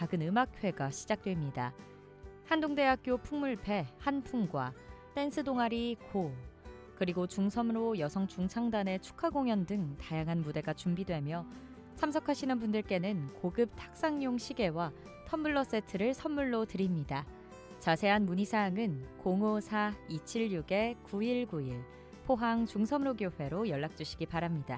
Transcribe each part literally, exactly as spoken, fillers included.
작은 음악회가 시작됩니다. 한동대학교 풍물패 한풍과 댄스 동아리 고, 그리고 중섬로 여성 중창단의 축하 공연 등 다양한 무대가 준비되며 참석하시는 분들께는 고급 탁상용 시계와 텀블러 세트를 선물로 드립니다. 자세한 문의사항은 공오사 이칠육 구일구일 포항 중섬로교회로 연락주시기 바랍니다.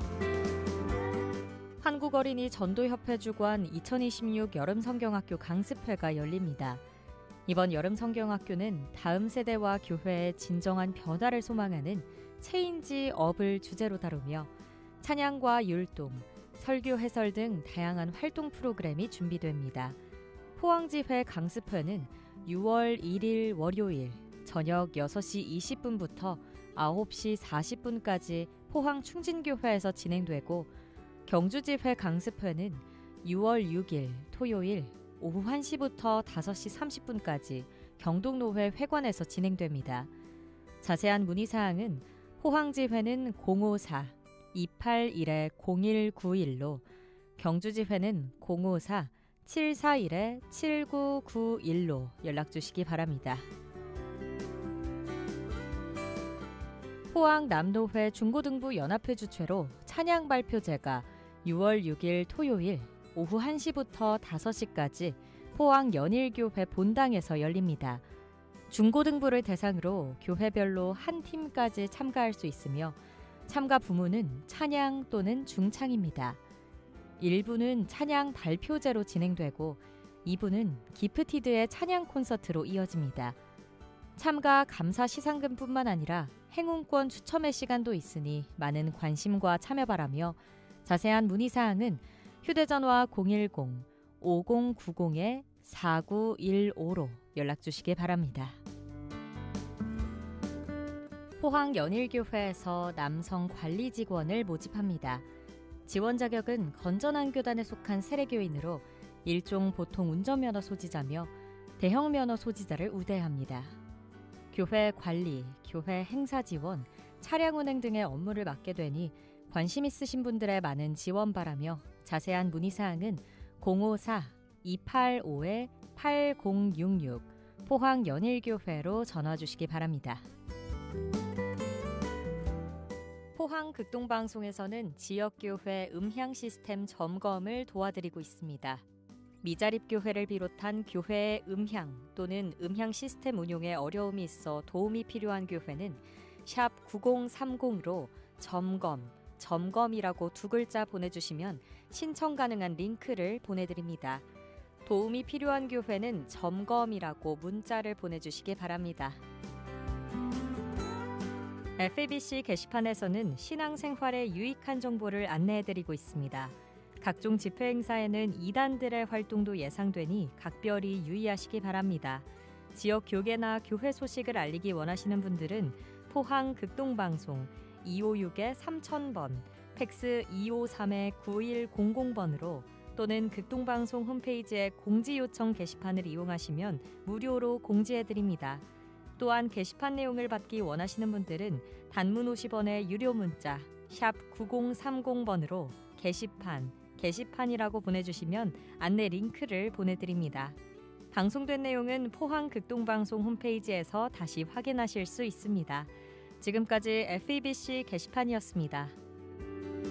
한국어린이 전도협회 주관 이천이십육 여름성경학교 강습회가 열립니다. 이번 여름성경학교는 다음 세대와 교회의 진정한 변화를 소망하는 체인지 업을 주제로 다루며 찬양과 율동, 설교 해설 등 다양한 활동 프로그램이 준비됩니다. 포항지회 강습회는 유월 일일 월요일 저녁 여섯 시 이십 분부터 아홉 시 사십 분까지 포항 충진교회에서 진행되고, 경주지회 강습회는 유월 육일 토요일 오후 한 시부터 다섯 시 삼십 분까지 경동노회 회관에서 진행됩니다. 자세한 문의사항은 포항지회는 공오사 이팔일 공일구일로, 경주지회는 공오사 칠사일 칠구구일로 연락주시기 바랍니다. 포항 남노회 중고등부 연합회 주최로 찬양 발표제가 유월 육일 토요일 오후 한 시부터 다섯 시까지 포항 연일교회 본당에서 열립니다. 중고등부를 대상으로 교회별로 한 팀까지 참가할 수 있으며 참가 부문은 찬양 또는 중창입니다. 일 부는 찬양 발표제로 진행되고 이 부는 기프티드의 찬양 콘서트로 이어집니다. 참가 감사 시상금뿐만 아니라 행운권 추첨의 시간도 있으니 많은 관심과 참여 바라며 자세한 문의사항은 휴대전화 공일공 오공구공 사구일오로 연락주시기 바랍니다. 포항 연일교회에서 남성 관리 직원을 모집합니다. 지원 자격은 건전한 교단에 속한 세례교인으로 일종 보통 운전면허 소지자며 대형 면허 소지자를 우대합니다. 교회 관리, 교회 행사 지원, 차량 운행 등의 업무를 맡게 되니 관심 있으신 분들의 많은 지원 바라며 자세한 문의사항은 공오사 이팔오 팔공육육 포항 연일교회로 전화 주시기 바랍니다. 포항 극동방송에서는 지역교회 음향 시스템 점검을 도와드리고 있습니다. 미자립교회를 비롯한 교회의 음향 또는 음향 시스템 운용에 어려움이 있어 도움이 필요한 교회는 샵 구공삼공으로 점검, 점검이라고 두 글자 보내주시면 신청 가능한 링크를 보내드립니다. 도움이 필요한 교회는 점검이라고 문자를 보내주시기 바랍니다. 에프에이비씨 게시판에서는 신앙생활에 유익한 정보를 안내해드리고 있습니다. 각종 집회 행사에는 이단들의 활동도 예상되니 각별히 유의하시기 바랍니다. 지역 교계나 교회 소식을 알리기 원하시는 분들은 포항 극동방송 이오육 삼천 번, 팩스 이오삼 구일공공 번으로 또는 극동방송 홈페이지의 공지요청 게시판을 이용하시면 무료로 공지해드립니다. 또한 게시판 내용을 받기 원하시는 분들은 단문 오십 원의 유료 문자 샵 구공삼공 번으로 게시판, 게시판이라고 보내주시면 안내 링크를 보내드립니다. 방송된 내용은 포항 극동방송 홈페이지에서 다시 확인하실 수 있습니다. 지금까지 에프이비씨 게시판이었습니다.